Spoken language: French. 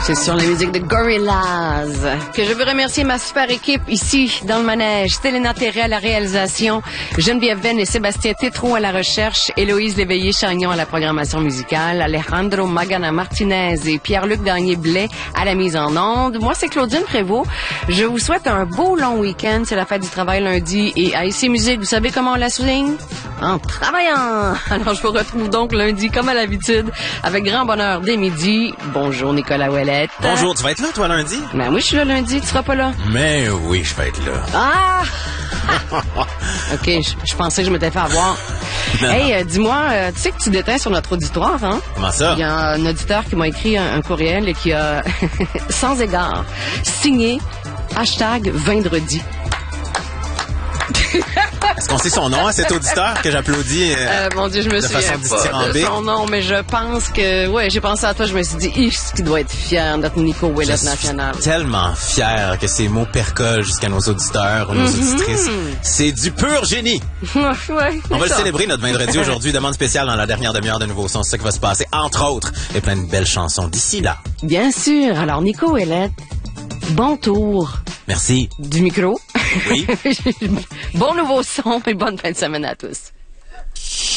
C'est sur la musique de Gorillaz que je veux remercier ma super équipe ici dans le manège. Stelena Terré à la réalisation, Geneviève Venn et Sébastien Tétrault à la recherche, Héloïse Léveillé-Chagnon à la programmation musicale, Alejandro Magana Martinez et Pierre-Luc Gagné-Blais à la mise en onde. Moi, c'est Claudine Prévost. Je vous souhaite un beau long week-end. C'est la fête du travail lundi et à IC Musique, vous savez comment on la souligne? En travaillant! Alors, je vous retrouve donc lundi comme à l'habitude avec grand bonheur dès midi. Bonjour Nicolas Ouellette. Bonjour, tu vas être là, toi, lundi? Ben oui, je suis là lundi, tu seras pas là. Mais oui, je vais être là. Ah! OK, je pensais que je m'étais fait avoir. Hey, dis-moi, tu sais que tu déteins sur notre auditoire, hein? Comment ça? Il y a un auditeur qui m'a écrit un courriel et qui a, sans égard, signé #vendredi. Est-ce qu'on sait son nom à cet auditeur que j'applaudis mon Dieu, je me souviens pas de son nom, mais je pense que... Ouais, j'ai pensé à toi, je me suis dit, ce qui doit être fier, notre Nico Ouellette national. Je suis tellement fier que ces mots percolent jusqu'à nos auditeurs ou nos auditrices. C'est du pur génie! Ouais, on va le célébrer, notre vendredi, aujourd'hui. Demande spéciale dans la dernière demi-heure de Nouveaux Sons. C'est ça qui va se passer, entre autres. Et plein de belles chansons d'ici là. Bien sûr. Alors, Nico Ouellette, bon tour. Merci. Du micro. Oui. Bon nouveau son et bonne fin de semaine à tous.